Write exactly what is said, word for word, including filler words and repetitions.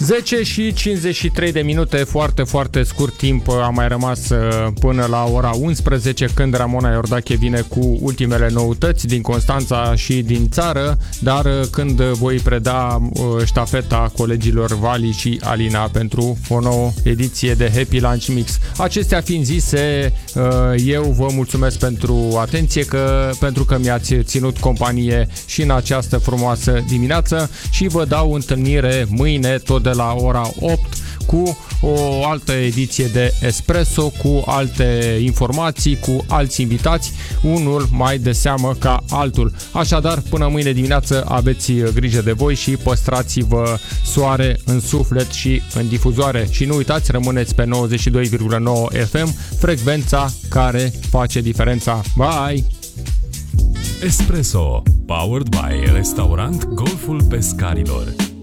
zece și cincizeci și trei de minute, foarte, foarte scurt timp a mai rămas până la ora unsprezece, când Ramona Iordache vine cu ultimele noutăți din Constanța și din țară, dar când voi preda ștafeta colegilor Vali și Alina pentru o nouă ediție de Happy Lunch Mix. Acestea fiind zise, eu vă mulțumesc pentru atenție, că, pentru că mi-ați ținut companie și în această frumoasă dimineață și vă dau întâlnire mâine tot de la ora opt cu o altă ediție de Espresso, cu alte informații, cu alți invitați, unul mai de seamă ca altul. Așadar, până mâine dimineață aveți grijă de voi și păstrați-vă soare în suflet și în difuzoare. Și nu uitați, rămâneți pe nouăzeci și doi virgulă nouă F M, frecvența care face diferența. Bye! Espresso, powered by Restaurant Golful Pescarilor.